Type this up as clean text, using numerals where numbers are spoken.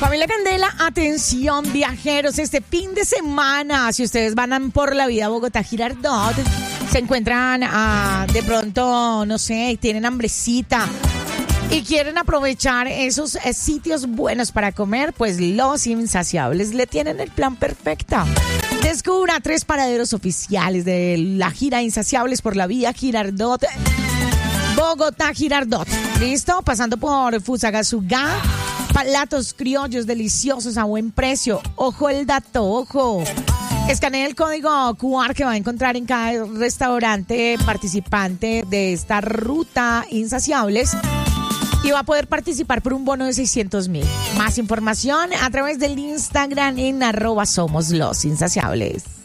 Familia Candela, atención viajeros, este fin de semana, si ustedes van por la vía Bogotá-Girardot, se encuentran de pronto, no sé, tienen hambrecita y quieren aprovechar esos sitios buenos para comer, pues Los Insaciables le tienen el plan perfecto. Descubra 3 paraderos oficiales de la gira Insaciables por la vía Girardot, Bogotá-Girardot. ¿Listo? Pasando por Fusagasugá. Platos criollos deliciosos a buen precio. Ojo el dato, ojo. Escanee el código QR que va a encontrar en cada restaurante participante de esta ruta Insaciables y va a poder participar por un bono de 600,000. Más información a través del Instagram en @somoslosinsaciables.